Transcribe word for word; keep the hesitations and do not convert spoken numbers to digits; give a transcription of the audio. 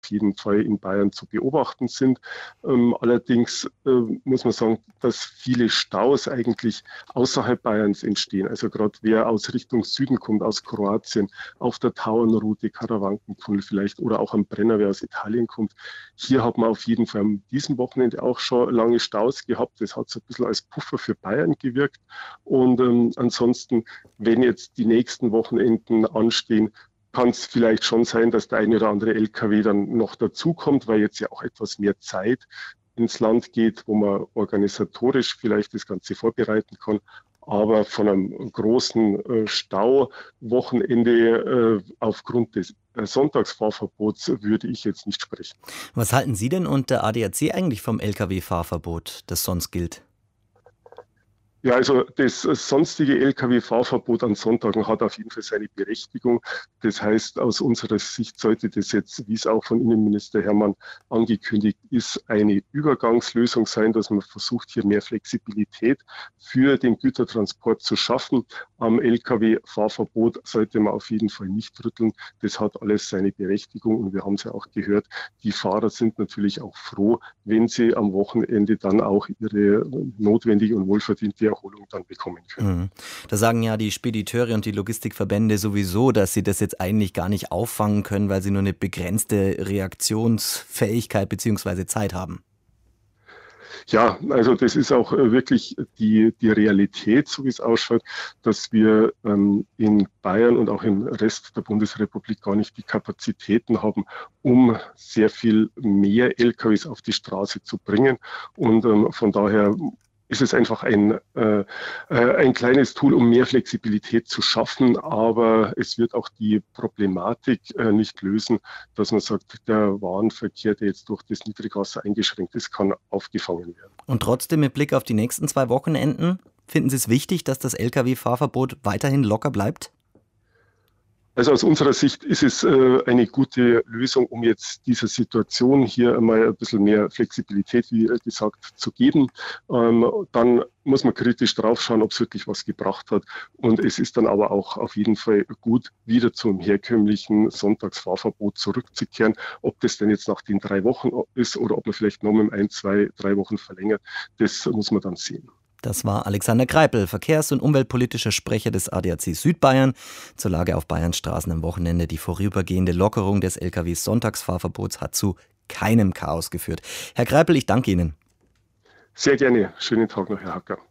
jeden Fall in Bayern zu beobachten sind. Ähm, allerdings äh, muss man sagen, dass viele Staus eigentlich außerhalb Bayerns entstehen. Also gerade wer aus Richtung Süden kommt, aus Kroatien, auf der Tauernroute, Karawankentunnel vielleicht oder auch am Brenner, wer aus Italien kommt. Hier hat man auf jeden Fall an diesem Wochenende auch schon lange Staus gehabt. Das hat so ein bisschen als Puffer für Bayern gewirkt. Und ähm, ansonsten, wenn jetzt die nächsten Wochenenden anstehen, kann es vielleicht schon sein, dass der eine oder andere L K W dann noch dazukommt, weil jetzt ja auch etwas mehr Zeit ins Land geht, wo man organisatorisch vielleicht das Ganze vorbereiten kann. Aber von einem großen äh, Stauwochenende äh, aufgrund des äh, Sonntagsfahrverbots würde ich jetzt nicht sprechen. Was halten Sie denn und der A D A C eigentlich vom L K W-Fahrverbot, das sonst gilt? Ja, also das sonstige L K W-Fahrverbot an Sonntagen hat auf jeden Fall seine Berechtigung. Das heißt, aus unserer Sicht sollte das jetzt, wie es auch von Innenminister Hermann angekündigt ist, eine Übergangslösung sein, dass man versucht, hier mehr Flexibilität für den Gütertransport zu schaffen. Am L K W-Fahrverbot sollte man auf jeden Fall nicht rütteln. Das hat alles seine Berechtigung und wir haben es ja auch gehört, die Fahrer sind natürlich auch froh, wenn sie am Wochenende dann auch ihre notwendige und wohlverdiente Erholung dann bekommen können. Da sagen ja die Spediteure und die Logistikverbände sowieso, dass sie das jetzt eigentlich gar nicht auffangen können, weil sie nur eine begrenzte Reaktionsfähigkeit bzw. Zeit haben. Ja, also das ist auch wirklich die, die Realität, so wie es ausschaut, dass wir ähm, in Bayern und auch im Rest der Bundesrepublik gar nicht die Kapazitäten haben, um sehr viel mehr L K Ws auf die Straße zu bringen. Und ähm, von daher ist es einfach ein, äh, ein kleines Tool, um mehr Flexibilität zu schaffen, aber es wird auch die Problematik äh, nicht lösen, dass man sagt, der Warenverkehr, der jetzt durch das Niedrigwasser eingeschränkt ist, kann aufgefangen werden. Und trotzdem mit Blick auf die nächsten zwei Wochenenden, finden Sie es wichtig, dass das L K W-Fahrverbot weiterhin locker bleibt? Also aus unserer Sicht ist es äh, eine gute Lösung, um jetzt dieser Situation hier einmal ein bisschen mehr Flexibilität, wie gesagt, zu geben. Ähm, dann muss man kritisch draufschauen, ob es wirklich was gebracht hat. Und es ist dann aber auch auf jeden Fall gut, wieder zum herkömmlichen Sonntagsfahrverbot zurückzukehren. Ob das denn jetzt nach den drei Wochen ist oder ob man vielleicht noch um ein, zwei, drei Wochen verlängert, das muss man dann sehen. Das war Alexander Greipel, verkehrs- und umweltpolitischer Sprecher des A D A C Südbayern. Zur Lage auf Bayerns Straßen am Wochenende. Die vorübergehende Lockerung des L K W-Sonntagsfahrverbots hat zu keinem Chaos geführt. Herr Greipel, ich danke Ihnen. Sehr gerne. Schönen Tag noch, Herr Hacker.